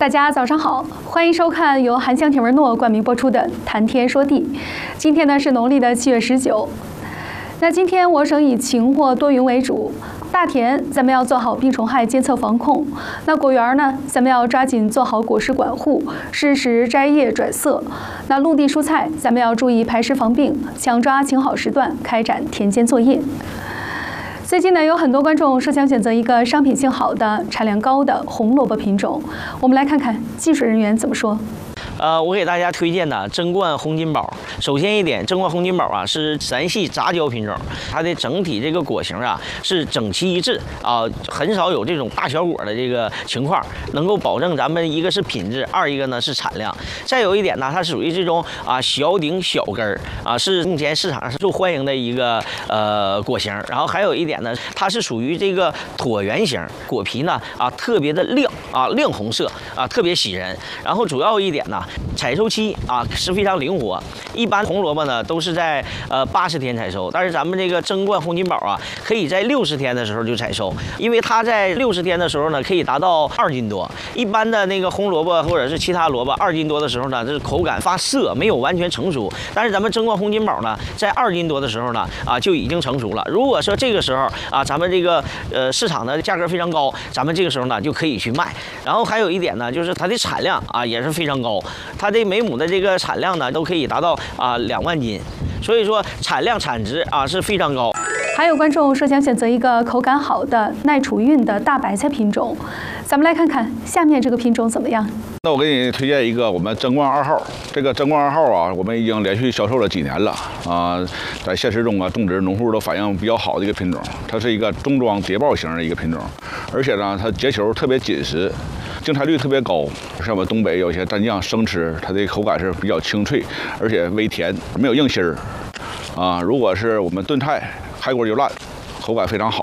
大家早上好，欢迎收看由韩湘田文诺冠名播出的《谈天说地》。今天呢是农历的7月19。那今天我省以晴或多云为主。大田咱们要做好病虫害监测防控。那果园呢，咱们要抓紧做好果实管护，适时摘叶转色。那陆地蔬菜，咱们要注意排湿防病，抢抓晴好时段开展田间作业。最近呢，有很多观众说想选择一个商品性好的、产量高的红萝卜品种。我们来看看技术人员怎么说。 我给大家推荐的珍冠红金宝。首先一点，珍冠红金宝啊是山系杂交品种，它的整体这个果形啊是整齐一致啊，很少有这种大小果的这个情况，能够保证咱们一个是品质，二一个呢是产量。再有一点呢，它属于这种小顶小根儿啊，是目前市场上受欢迎的一个果形。然后还有一点呢，它是属于这个椭圆形，果皮呢特别的亮亮红色特别喜人。然后主要一点呢，采收期是非常灵活。一般红萝卜呢都是在80天采收，但是咱们这个珍冠红金宝可以在60天的时候就采收，因为它在60天的时候呢可以达到2斤多。一般的那个红萝卜或者是其他萝卜2斤多的时候呢，这是口感发涩，没有完全成熟。但是咱们珍冠红金宝呢，在2斤多的时候呢就已经成熟了。如果说这个时候咱们这个市场的价格非常高，咱们这个时候呢就可以去卖。然后还有一点呢，就是它的产量也是非常高，它的每亩的这个产量呢都可以达到2万斤，所以说产量产值是非常高。 还有观众说想选择一个口感好的、耐储运的大白菜品种，咱们来看看下面这个品种怎么样。 那我给你推荐一个我们珍冠2号，这个珍冠2号我们已经连续销售了几年了在现实中种植农户都反应比较好的一个品种，它是一个中装谍报型的一个品种，而且呢它结球特别紧实，净菜率特别高。像我们东北有些蘸酱生吃，它的口感是比较清脆，而且微甜，没有硬心儿如果是我们炖菜开锅就烂，口感非常好。